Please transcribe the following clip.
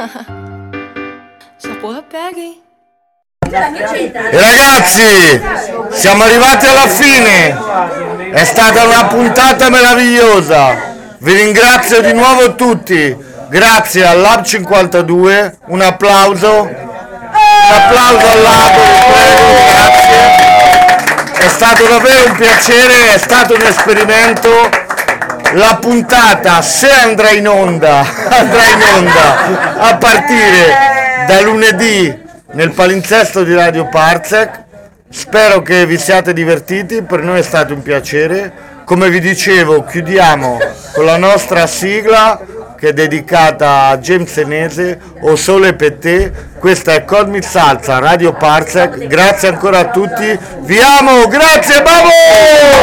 E ragazzi, siamo arrivati alla fine, è stata una puntata meravigliosa, vi ringrazio di nuovo tutti, grazie al Lab 52, un applauso al Lab, prego, grazie, è stato davvero un piacere, è stato un esperimento, la puntata se andrà in onda a partire da lunedì nel palinsesto di Radio Parsec. Spero che vi siate divertiti, per noi è stato un piacere. Come vi dicevo, chiudiamo con la nostra sigla che è dedicata a James Senese, O Sole per te. Questa è Call Me Salsa, Radio Parsec. Grazie ancora a tutti, vi amo, grazie, bravo!